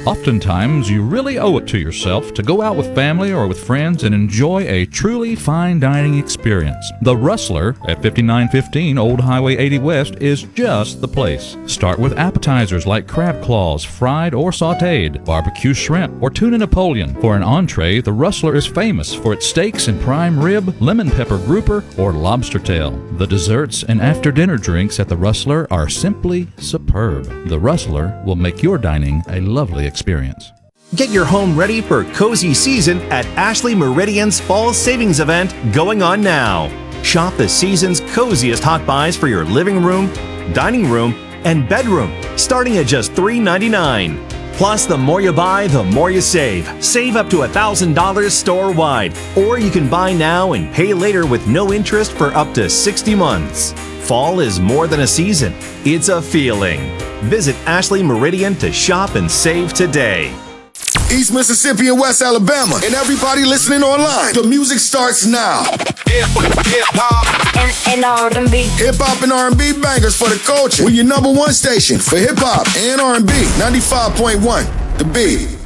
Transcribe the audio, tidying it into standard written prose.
Oftentimes, you really owe it to yourself to go out with family or with friends and enjoy a truly fine dining experience. The Rustler at 5915 Old Highway 80 West is just the place. Start with appetizers like crab claws, fried or sautéed, barbecue shrimp, or tuna Napoleon. For an entree, the Rustler is famous for its steaks and prime rib, lemon pepper grouper, or lobster tail. The desserts and after-dinner drinks at the Rustler are simply superb. The Rustler will make your dining a lovely experience. Get your home ready for cozy season at Ashley Meridian's Fall Savings Event going on now. Shop the season's coziest hot buys for your living room, dining room, and bedroom, starting at just $3.99. Plus, the more you buy, the more you save. Save up to $1,000 store-wide. Or you can buy now and pay later with no interest for up to 60 months. Fall is more than a season. It's a feeling. Visit Ashley Meridian to shop and save today. East Mississippi and West Alabama, and everybody listening online. The music starts now. Hip-hop and R&B. Hip-hop and R&B bangers for the culture. We're your #1 station for hip-hop and R&B. 95.1, The Beat.